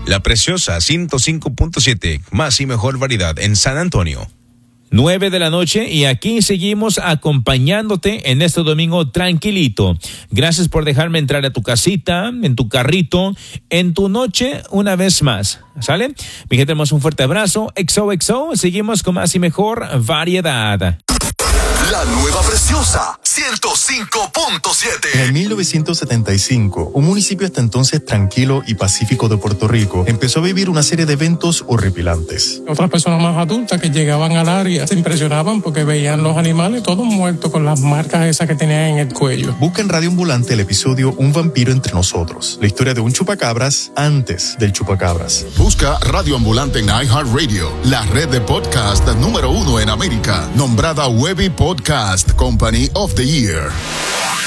La Preciosa 105.7, más y mejor variedad en San Antonio. 9 de la noche y aquí seguimos acompañándote en este domingo tranquilito. Gracias por dejarme entrar a tu casita, en tu carrito, en tu noche una vez más. ¿Sale? Mi gente, tenemos un fuerte abrazo. XOXO, seguimos con más y mejor variedad. La nueva Preciosa 105.7. En el 1975, un municipio hasta entonces tranquilo y pacífico de Puerto Rico empezó a vivir una serie de eventos horripilantes. Otras personas más adultas que llegaban al área se impresionaban porque veían los animales todos muertos con las marcas esas que tenían en el cuello. Busca en Radio Ambulante el episodio Un vampiro entre nosotros, la historia de un chupacabras antes del chupacabras. Busca Radio Ambulante en iHeartRadio, la red de podcast número 1 en América, nombrada Webby Podcast Company of the Year.